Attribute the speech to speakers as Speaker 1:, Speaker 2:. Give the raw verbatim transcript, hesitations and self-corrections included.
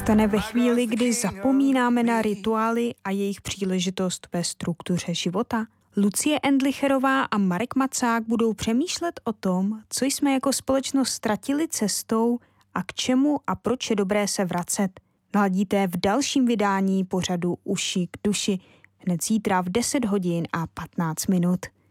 Speaker 1: Nastane ve chvíli, kdy zapomínáme na rituály a jejich příležitost ve struktuře života. Lucie Endlicherová a Marek Macák budou přemýšlet o tom, co jsme jako společnost ztratili cestou a k čemu a proč je dobré se vracet. Naladíte v dalším vydání pořadu Uši k duši hned zítra v deset hodin a patnáct minut.